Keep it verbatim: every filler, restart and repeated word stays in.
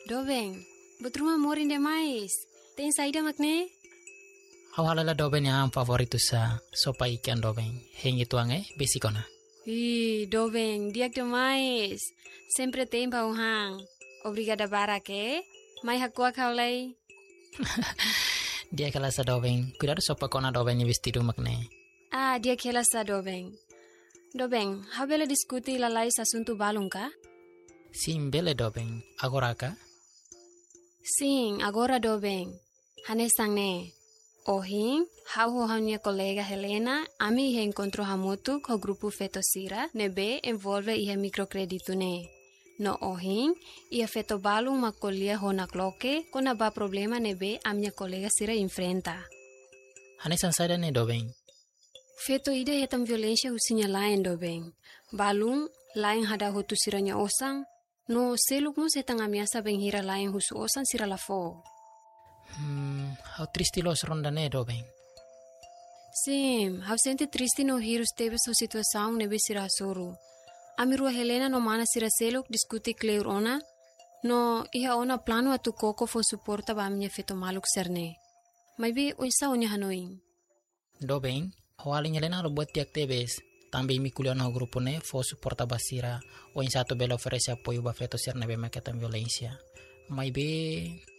Dobeng, betruma morin demais. Tem saída makne? Hawalala doben yang favoritu sa sopa ikan dobeng. Heng itu ange besikona. Ih, Dobeng, dia demais. Sempre tem pauhang. Obrigada barake. Mai hakua kaulai. Dia kala sa dobeng. Cuidado sopa kona dobeng yang vestido makne. Ah, dia kela sa Dobeng. Dobeng, habela diskuti lalai asunto balung ka? Sim bele dobeng. Agora ka? Sim, agora Dobeng. Hanesang ne. Ohim, hau ho minha colega Helena, ami ihe encontro hamutu ko grupo Fetosira, nebe envolve ihe microcredito ne. No ohim, ia feto balung makolia ho nakloke, kona ba problema nebe a minha colega Sira enfrenta. Hanesan sada ne dobeng. Feto ide hetam violência usinya lain Dobeng. Balung, lain hada ho tu siranya osang, no seluk mo setang amiasa benghira lain husu osang sira lafo. Hmm, how triste los ronda ne dobeng. Sim, hau sente triste no hirus tebe so situação nebe sira soru. Amirua Helena no mana sira seluk diskuti kleur ona, no iha ona plano atu koko fo suporta ba minha feto maluk serne. Maybe oisa onya hanoing. Dobeng, hawalin Helena lo buat tiak tebes. Tambi mi kuliah no grupo ne fo suporta basira o in satu belo oferece apoio ba feto ser nebe maketan violencia. Maybe